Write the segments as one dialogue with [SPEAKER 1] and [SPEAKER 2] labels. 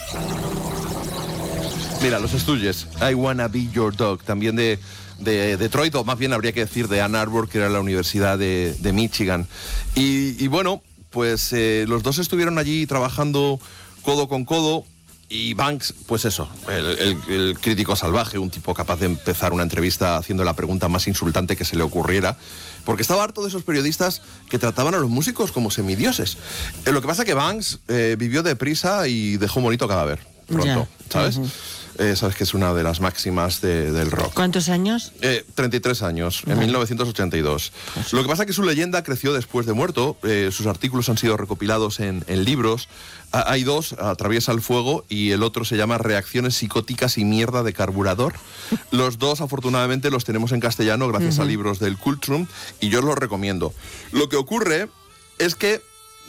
[SPEAKER 1] Mira, los Stooges, I Wanna Be Your Dog, también de Detroit, o más bien habría que decir de Ann Arbor, que era la Universidad de Michigan. Y bueno, pues los dos estuvieron allí trabajando codo con codo. Y Banks, pues eso, el crítico salvaje, un tipo capaz de empezar una entrevista haciendo la pregunta más insultante que se le ocurriera, porque estaba harto de esos periodistas que trataban a los músicos como semidioses. Lo que pasa es que Banks vivió deprisa y dejó bonito cadáver pronto, ¿sabes? Sabes que es una de las máximas del rock.
[SPEAKER 2] ¿Cuántos años?
[SPEAKER 1] 33 años, en 1982. Lo que pasa es que su leyenda creció después de muerto. Sus artículos han sido recopilados en libros. Hay dos, Atraviesa el fuego, y el otro se llama Reacciones psicóticas y mierda de carburador. Los dos, afortunadamente, los tenemos en castellano gracias a libros del Cultrum, y yo os los recomiendo. Lo que ocurre es que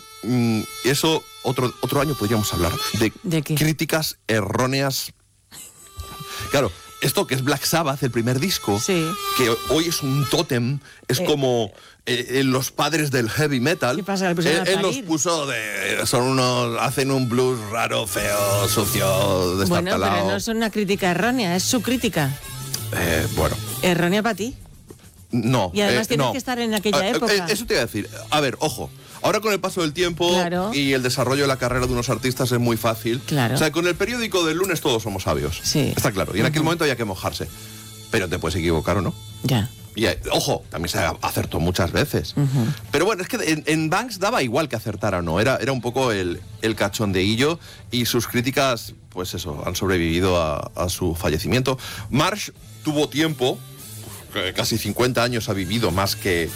[SPEAKER 1] eso, otro año podríamos hablar de
[SPEAKER 2] qué?
[SPEAKER 1] Críticas erróneas. Claro, esto que es Black Sabbath, el primer disco,
[SPEAKER 2] sí,
[SPEAKER 1] que hoy es un tótem, es como los padres del heavy metal.
[SPEAKER 2] ¿Qué pasa?
[SPEAKER 1] Él los puso hacen un blues raro, feo, sucio, destartalado.
[SPEAKER 2] Bueno, pero no es una crítica errónea, es su crítica.
[SPEAKER 1] Bueno.
[SPEAKER 2] ¿Errónea para ti?
[SPEAKER 1] No.
[SPEAKER 2] Y además tienes que estar en aquella época.
[SPEAKER 1] Eso te iba a decir. A ver, ojo. Ahora con el paso del tiempo y el desarrollo de la carrera de unos artistas es muy fácil.
[SPEAKER 2] Claro.
[SPEAKER 1] O sea, con el periódico del lunes todos somos sabios.
[SPEAKER 2] Sí.
[SPEAKER 1] Está claro. Y en aquel momento había que mojarse. Pero te puedes equivocar o no.
[SPEAKER 2] Ya.
[SPEAKER 1] Y, ojo, también se acertó muchas veces. Pero bueno, es que en Banks daba igual que acertara o no. Era un poco el cachondeillo, y sus críticas, pues eso, han sobrevivido a su fallecimiento. Marsh tuvo tiempo, casi 50 años ha vivido más que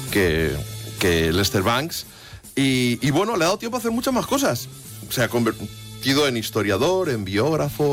[SPEAKER 1] Lester Banks, y bueno, le ha dado tiempo a hacer muchas más cosas. Se ha convertido en historiador, en biógrafo,